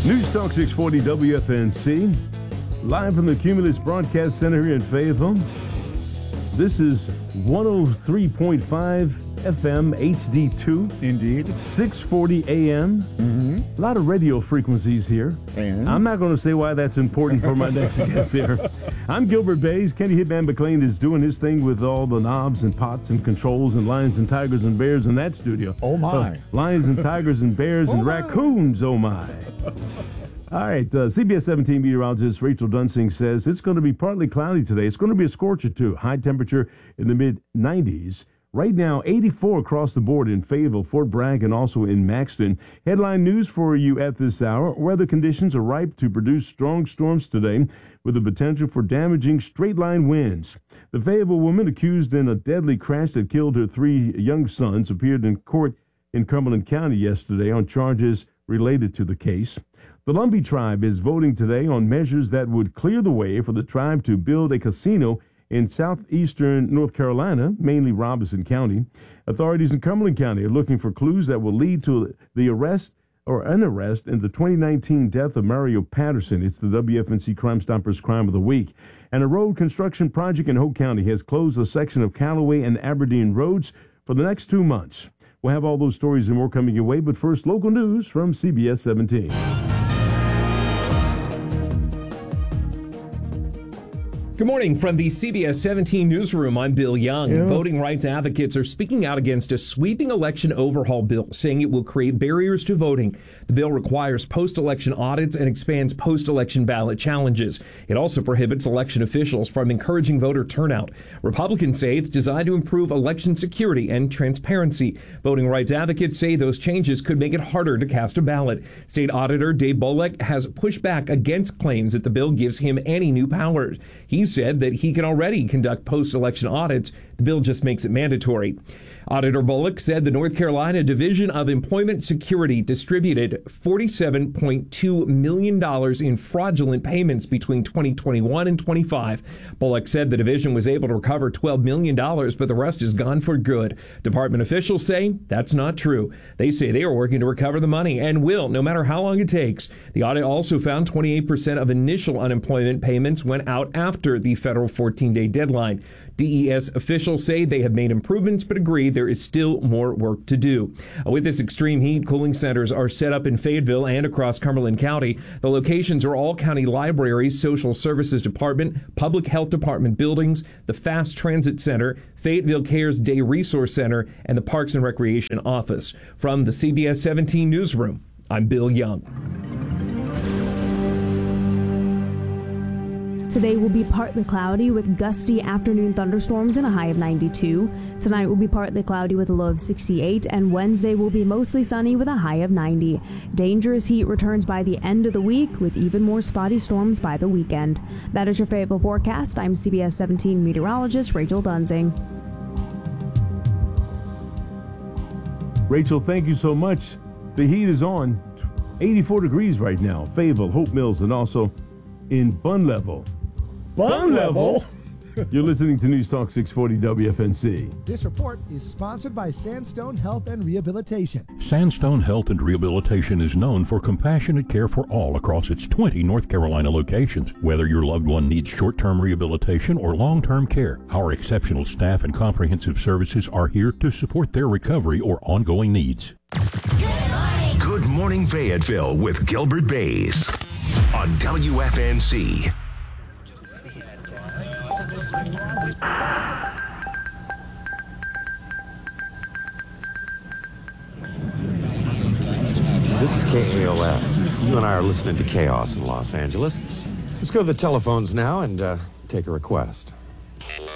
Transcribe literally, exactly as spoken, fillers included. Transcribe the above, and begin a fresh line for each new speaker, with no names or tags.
News Talk six forty W F N C, live from the Cumulus Broadcast Center here in Fayetteville. This is one oh three point five F M H D two.
Indeed.
six forty A M.
Mm-hmm.
A lot of radio frequencies here.
And?
I'm not going to say why that's important for my next guest here. I'm Gilbert Bays. Kenny Hitman McLean is doing his thing with all the knobs and pots and controls and lions and tigers and bears in that studio.
Oh, my.
Uh, lions and tigers and bears
oh
and
my.
raccoons, oh, my. All right, uh, C B S seventeen meteorologist Rachel Dunsing says it's going to be partly cloudy today. It's going to be a scorch or two. High temperature in the mid nineties. Right now, eighty-four across the board in Fayetteville, Fort Bragg, and also in Maxton. Headline news for you at this hour. Weather conditions are ripe to produce strong storms today with the potential for damaging straight-line winds. The Fayetteville woman accused in a deadly crash that killed her three young sons appeared in court in Cumberland County yesterday on charges related to the case. The Lumbee tribe is voting today on measures that would clear the way for the tribe to build a casino in southeastern North Carolina, mainly Robeson County. Authorities in Cumberland County are looking for clues that will lead to the arrest or an arrest in the twenty nineteen death of Mario Patterson. It's the W F N C Crime Stoppers Crime of the Week. And a road construction project in Hope County has closed a section of Callaway and Aberdeen roads for the next two months. We'll have all those stories and more coming your way, but first, local news from C B S seventeen.
Good morning from the C B S seventeen newsroom. I'm Bill Young.
Yeah.
Voting rights advocates are speaking out against a sweeping election overhaul bill, saying it will create barriers to voting. The bill requires post-election audits and expands post-election ballot challenges. It also prohibits election officials from encouraging voter turnout. Republicans say it's designed to improve election security and transparency. Voting rights advocates say those changes could make it harder to cast a ballot. State Auditor Dave Bullock has pushed back against claims that the bill gives him any new powers. He's said that he can already conduct post-election audits. The bill just makes it mandatory. Auditor Bullock said the North Carolina Division of Employment Security distributed forty-seven point two million dollars in fraudulent payments between twenty twenty-one and twenty-five. Bullock said the division was able to recover twelve million dollars, but the rest is gone for good. Department officials say that's not true. They say they are working to recover the money and will, no matter how long it takes. The audit also found twenty-eight percent of initial unemployment payments went out after the federal fourteen-day deadline. D E S officials say they have made improvements, but agree there is still more work to do. With this extreme heat, cooling centers are set up in Fayetteville and across Cumberland County. The locations are all county libraries, social services department, public health department buildings, the Fast Transit Center, Fayetteville Cares Day Resource Center, and the Parks and Recreation Office. From the C B S seventeen newsroom, I'm Bill Young.
Today will be partly cloudy with gusty afternoon thunderstorms and a high of ninety-two. Tonight will be partly cloudy with a low of sixty-eight, and Wednesday will be mostly sunny with a high of ninety. Dangerous heat returns by the end of the week with even more spotty storms by the weekend. That is your Fayetteville forecast. I'm C B S seventeen meteorologist Rachel Dunsing.
Rachel, thank you so much. The heat is on. eighty-four degrees right now. Fayetteville, Hope Mills, and also in Bun Level.
Bun level?
You're listening to News Talk six forty W F N C.
This report is sponsored by Sandstone Health and Rehabilitation.
Sandstone Health and Rehabilitation is known for compassionate care for all across its twenty North Carolina locations. Whether your loved one needs short-term rehabilitation or long-term care, our exceptional staff and comprehensive services are here to support their recovery or ongoing needs.
Good morning. Good morning, Fayetteville with Gilbert Bays on W F N C.
This is K A O S. You and I are listening to Chaos in Los Angeles. Let's go to the telephones now and uh, take a request.